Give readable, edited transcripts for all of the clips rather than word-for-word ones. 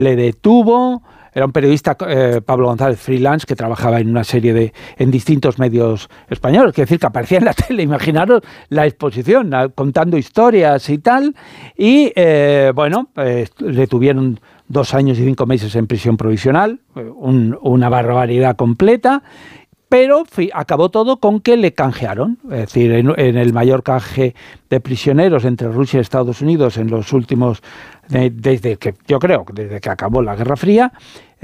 le detuvo. Era un periodista, Pablo González Freelance, que trabajaba en una serie en distintos medios españoles, es decir, que aparecía en la tele. Imaginaros la exposición, contando historias y tal. Y, le tuvieron 2 años y 5 meses en prisión provisional, una barbaridad completa. Pero acabó todo con que le canjearon, es decir, en el mayor canje de prisioneros entre Rusia y Estados Unidos en los últimos, desde que acabó la Guerra Fría,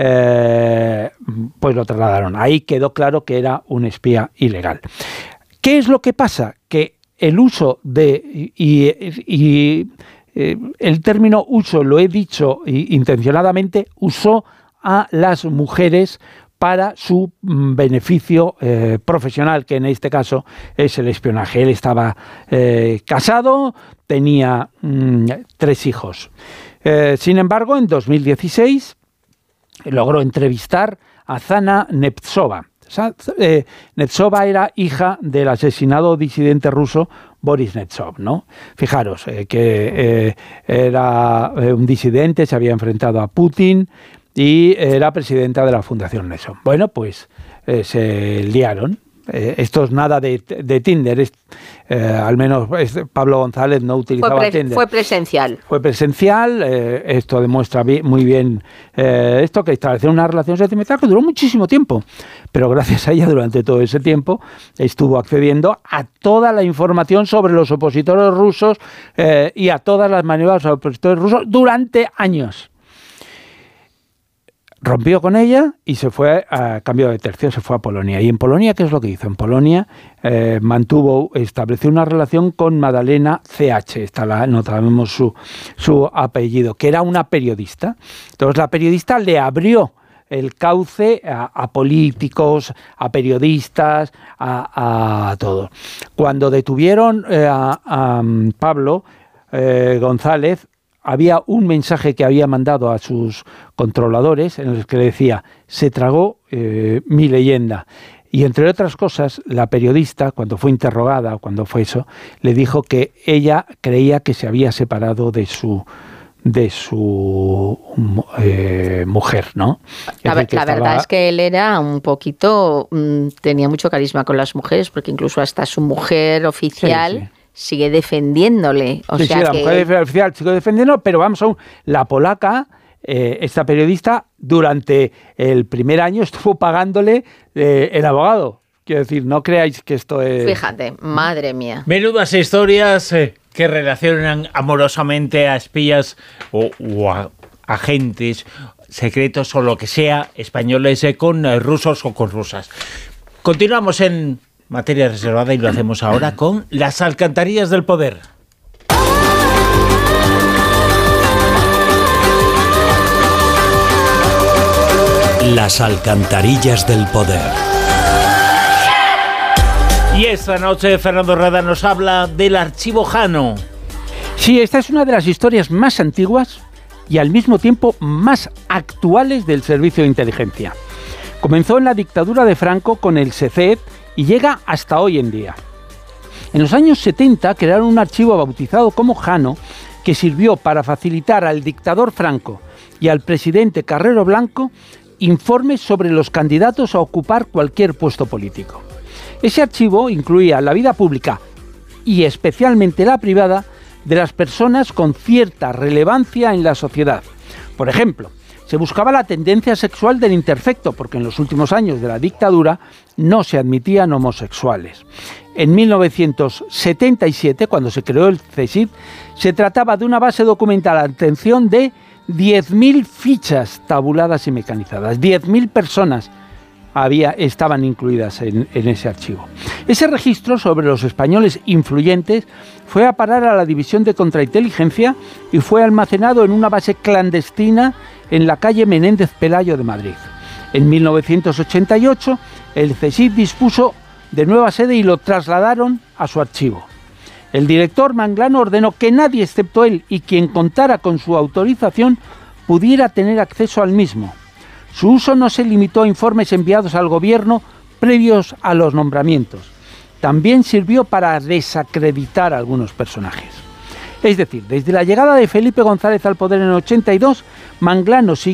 pues lo trasladaron. Ahí quedó claro que era un espía ilegal. ¿Qué es lo que pasa? Que el uso el término uso, lo he dicho intencionadamente, usó a las mujeres para su beneficio profesional, que en este caso es el espionaje. Él estaba casado, tenía 3 hijos. Sin embargo, en 2016 logró entrevistar a Zhana Nemtsova. Nemtsova era hija del asesinado disidente ruso Boris Nemtsov, ¿no? Fijaros que era un disidente, se había enfrentado a Putin y era presidenta de la Fundación Nelson. Bueno, pues se liaron. Esto es nada de Tinder. Al menos Pablo González no utilizaba Tinder. Fue presencial. Fue presencial. Esto demuestra muy bien esto, que estableció una relación sentimental que duró muchísimo tiempo. Pero gracias a ella, durante todo ese tiempo, estuvo accediendo a toda la información sobre los opositores rusos y a todas las maniobras de los opositores rusos durante años. Rompió con ella y se fue a cambio de tercio, se fue a Polonia. ¿Y en Polonia qué es lo que hizo? En Polonia estableció una relación con Madalena CH, no sabemos su apellido, que era una periodista. Entonces la periodista le abrió el cauce a políticos, a periodistas, a todos. Cuando detuvieron a Pablo González, había un mensaje que había mandado a sus controladores en el que le decía: se tragó mi leyenda. Y entre otras cosas, la periodista, cuando fue interrogada, cuando fue eso, le dijo que ella creía que se había separado de su mujer, ¿no? La verdad es que él era un poquito, tenía mucho carisma con las mujeres, porque incluso hasta su mujer oficial sigue defendiéndole. La mujer oficial sigue defendiendo, pero vamos a la polaca, esta periodista, durante el primer año estuvo pagándole el abogado. Quiero decir, no creáis que esto es... Fíjate, madre mía. Menudas historias que relacionan amorosamente a espías o a agentes secretos o lo que sea, españoles con rusos o con rusas. Continuamos en materia reservada y lo hacemos ahora con las alcantarillas del poder. Las alcantarillas del poder. Y esta noche Fernando Rueda nos habla del archivo Jano. Sí, esta es una de las historias más antiguas y al mismo tiempo más actuales del servicio de inteligencia. Comenzó en la dictadura de Franco con el SECET y llega hasta hoy en día. En los años 70 crearon un archivo bautizado como Jano, que sirvió para facilitar al dictador Franco y al presidente Carrero Blanco informes sobre los candidatos a ocupar cualquier puesto político. Ese archivo incluía la vida pública y especialmente la privada de las personas con cierta relevancia en la sociedad. Por ejemplo, se buscaba la tendencia sexual del interfecto, porque en los últimos años de la dictadura no se admitían homosexuales. En 1977, cuando se creó el CSIC, se trataba de una base documental a atención de 10.000 fichas tabuladas y mecanizadas. 10.000 personas estaban incluidas en ese archivo. Ese registro sobre los españoles influyentes fue a parar a la División de Contrainteligencia y fue almacenado en una base clandestina en la calle Menéndez Pelayo de Madrid. En 1988, el CSIC dispuso de nueva sede y lo trasladaron a su archivo. El director Manglano ordenó que nadie excepto él y quien contara con su autorización pudiera tener acceso al mismo. Su uso no se limitó a informes enviados al gobierno previos a los nombramientos. También sirvió para desacreditar a algunos personajes. Es decir, desde la llegada de Felipe González al poder en el 82, Manglano siguió